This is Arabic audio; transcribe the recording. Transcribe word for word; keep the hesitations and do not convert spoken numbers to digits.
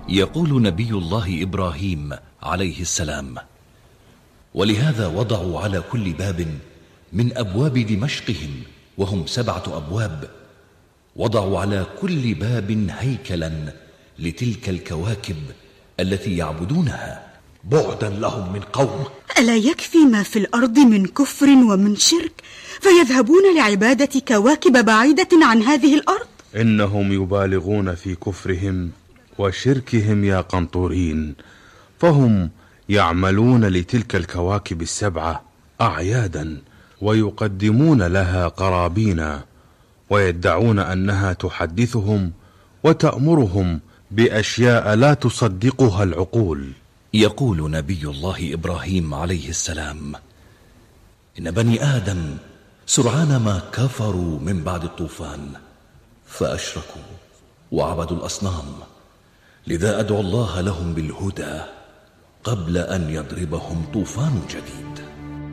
يقول نبي الله إبراهيم عليه السلام: ولهذا وضعوا على كل باب من أبواب دمشقهم، وهم سبعة أبواب، وضعوا على كل باب هيكلا لتلك الكواكب التي يعبدونها. بعدا لهم من قوم. ألا يكفي ما في الأرض من كفر ومن شرك فيذهبون لعبادة كواكب بعيدة عن هذه الأرض؟ إنهم يبالغون في كفرهم وشركهم يا قنطورين، فهم يعملون لتلك الكواكب السبعة أعيادا ويقدمون لها قرابينا، ويدعون أنها تحدثهم وتأمرهم بأشياء لا تصدقها العقول. يقول نبي الله إبراهيم عليه السلام: إن بني آدم سرعان ما كفروا من بعد الطوفان فأشركوا وعبدوا الأصنام، لذا أدعو الله لهم بالهدى قبل أن يضربهم طوفان جديد.